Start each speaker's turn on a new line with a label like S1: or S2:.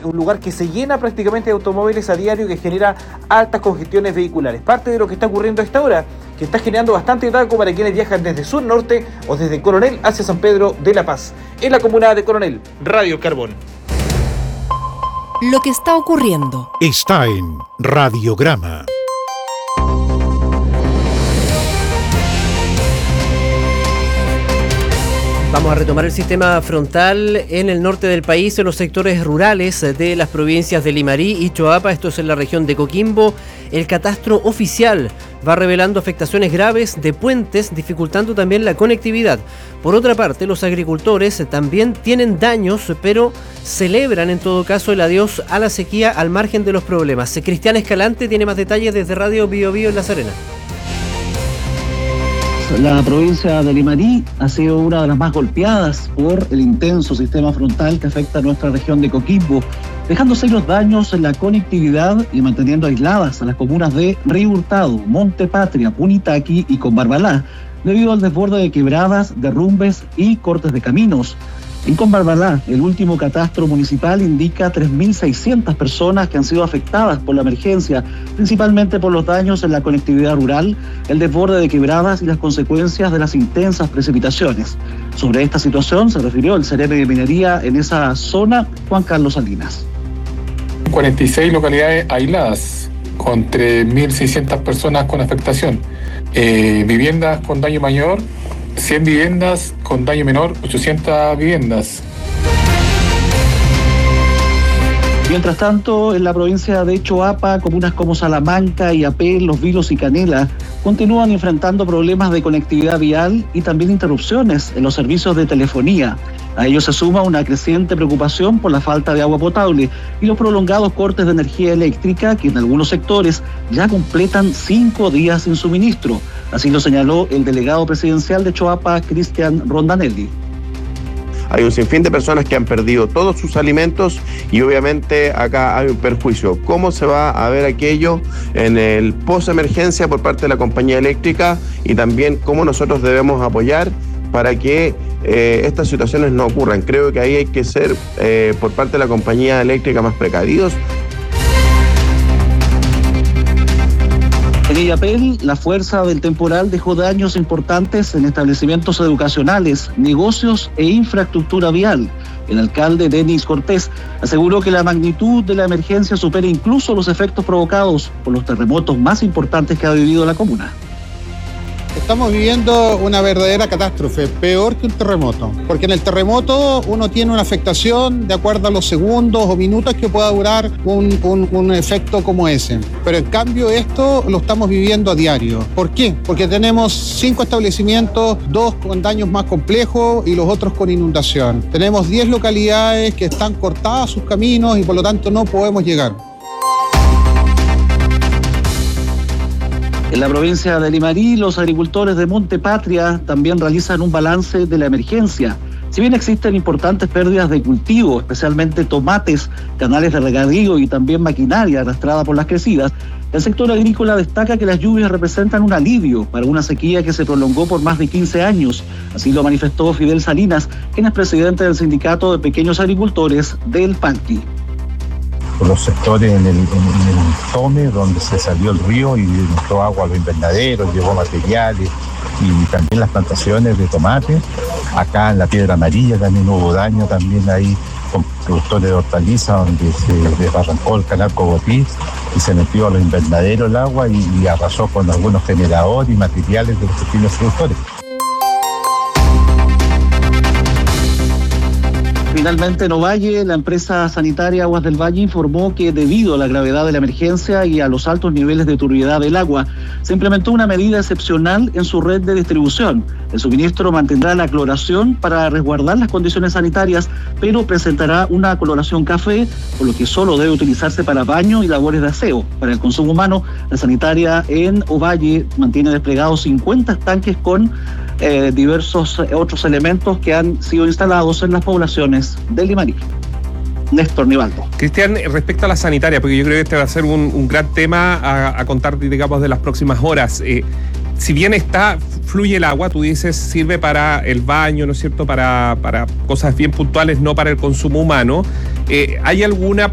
S1: un lugar que se llena prácticamente de automóviles a diario, que genera altas congestiones vehiculares. Parte de lo que está ocurriendo a esta hora, que está generando bastante taco para quienes viajan desde sur norte o desde Coronel hacia San Pedro de la Paz. En la comuna de Coronel, Radio Carbón.
S2: Lo que está ocurriendo
S3: está en Radiograma.
S4: Vamos a retomar el sistema frontal en el norte del país, en los sectores rurales de las provincias de Limarí y Choapa. Esto es en la región de Coquimbo. El catastro oficial va revelando afectaciones graves de puentes, dificultando también la conectividad. Por otra parte, los agricultores también tienen daños, pero celebran en todo caso el adiós a la sequía al margen de los problemas. Cristian Escalante tiene más detalles desde Radio Bio Bio en La Serena.
S5: La provincia de Limarí ha sido una de las más golpeadas por el intenso sistema frontal que afecta a nuestra región de Coquimbo, dejando serios daños en la conectividad y manteniendo aisladas a las comunas de Río Hurtado, Monte Patria, Punitaqui y Combarbalá, debido al desborde de quebradas, derrumbes y cortes de caminos. En Combarbalá, el último catastro municipal indica 3.600 personas que han sido afectadas por la emergencia, principalmente por los daños en la conectividad rural, el desborde de quebradas y las consecuencias de las intensas precipitaciones. Sobre esta situación se refirió el sereno de minería en esa zona, Juan Carlos Salinas.
S6: 46 localidades aisladas, con 3.600 personas con afectación. Viviendas con daño mayor, 100 viviendas, con daño menor, 800 viviendas.
S5: Mientras tanto, en la provincia de Choapa, comunas como Salamanca, Iapé, Los Vilos y Canela continúan enfrentando problemas de conectividad vial y también interrupciones en los servicios de telefonía. A ello se suma una creciente preocupación por la falta de agua potable y los prolongados cortes de energía eléctrica que en algunos sectores ya completan 5 días sin suministro. Así lo señaló el delegado presidencial de Choapa, Cristian Rondanelli.
S7: Hay un sinfín de personas que han perdido todos sus alimentos y obviamente acá hay un perjuicio. ¿Cómo se va a ver aquello en el post-emergencia por parte de la compañía eléctrica y también cómo nosotros debemos apoyar para que estas situaciones no ocurran? Creo que ahí hay que ser por parte de la compañía eléctrica más precavidos.
S5: En Illapel, la fuerza del temporal dejó daños importantes en establecimientos educacionales, negocios e infraestructura vial. El alcalde Denis Cortés aseguró que la magnitud de la emergencia supera incluso los efectos provocados por los terremotos más importantes que ha vivido la comuna.
S8: Estamos viviendo una verdadera catástrofe, peor que un terremoto, porque en el terremoto uno tiene una afectación de acuerdo a los segundos o minutos que pueda durar un efecto como ese. Pero en cambio esto lo estamos viviendo a diario. ¿Por qué? Porque tenemos 5 establecimientos, 2 con daños más complejos y los otros con inundación. Tenemos 10 localidades que están cortadas sus caminos y por lo tanto no podemos llegar.
S5: En la provincia de Limarí, los agricultores de Monte Patria también realizan un balance de la emergencia. Si bien existen importantes pérdidas de cultivo, especialmente tomates, canales de regadío y también maquinaria arrastrada por las crecidas, el sector agrícola destaca que las lluvias representan un alivio para una sequía que se prolongó por más de 15 años. Así lo manifestó Fidel Salinas, quien es presidente del Sindicato de Pequeños Agricultores del Panqui.
S9: Por los sectores en el Tome, donde se salió el río y entró agua a los invernaderos, llevó materiales y también las plantaciones de tomate. Acá en la Piedra Amarilla también hubo daño, también ahí con productores de hortalizas, donde se desbarrancó el canal Cogotí y se metió a los invernaderos el agua y arrasó con algunos generadores y materiales de los pequeños productores.
S5: Finalmente, en Ovalle, la empresa sanitaria Aguas del Valle informó que debido a la gravedad de la emergencia y a los altos niveles de turbiedad del agua, se implementó una medida excepcional en su red de distribución. El suministro mantendrá la cloración para resguardar las condiciones sanitarias, pero presentará una coloración café, por lo que solo debe utilizarse para baño y labores de aseo. Para el consumo humano, la sanitaria en Ovalle mantiene desplegados 50 tanques con diversos otros elementos que han sido instalados en las poblaciones de Limarí. Néstor Nivaldo.
S10: Cristian, respecto a la sanitaria, porque yo creo que este va a ser un gran tema a contar, digamos, de las próximas horas. Si bien fluye el agua, tú dices, sirve para el baño, ¿no es cierto?, para cosas bien puntuales, no para el consumo humano. ¿Hay alguna